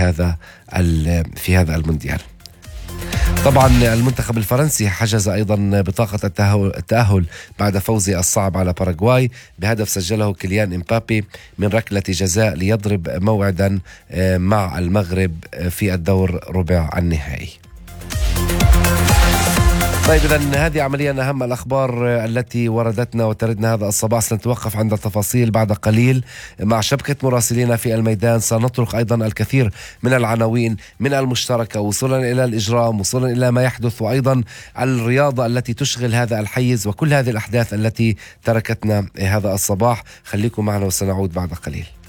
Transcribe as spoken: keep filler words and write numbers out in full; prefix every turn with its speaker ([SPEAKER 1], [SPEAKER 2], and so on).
[SPEAKER 1] هذا في هذا المونديال. طبعا المنتخب الفرنسي حجز أيضا بطاقة التأهل بعد فوزه الصعب على باراغواي بهدف سجله كيليان إمبابي من ركلة جزاء ليضرب موعدا مع المغرب في الدور ربع النهائي. طيب إذن هذه عمليا أهم الأخبار التي وردتنا وتردنا هذا الصباح. سنتوقف عند التفاصيل بعد قليل مع شبكة مراسلين في الميدان. سنطرق أيضا الكثير من العناوين من المشتركة وصولا إلى الإجرام، وصولا إلى ما يحدث، وأيضا الرياضة التي تشغل هذا الحيز، وكل هذه الأحداث التي تركتنا هذا الصباح. خليكم معنا وسنعود بعد قليل.